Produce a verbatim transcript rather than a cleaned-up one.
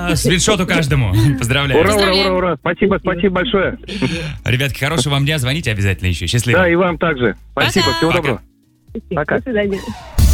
По свитшоту каждому. Поздравляю. Ура, ура, ура, ура. Спасибо, спасибо большое. Ребятки, хорошего вам дня. Звоните обязательно еще. Счастливо. Да, и вам также. Спасибо, Пока. всего Пока. доброго. Пока. До свидания.